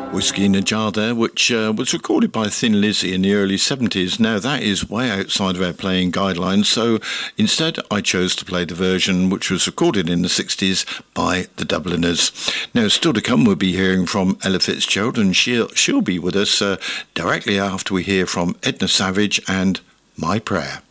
Whiskey in a Jar there, which was recorded by Thin Lizzy in the early 70s. Now, that is way outside of our playing guidelines, so instead I chose to play the version which was recorded in the 60s by the Dubliners. Now, still to come, we'll be hearing from Ella Fitzgerald, and she'll be with us directly after we hear from Edna Savage and My Prayer.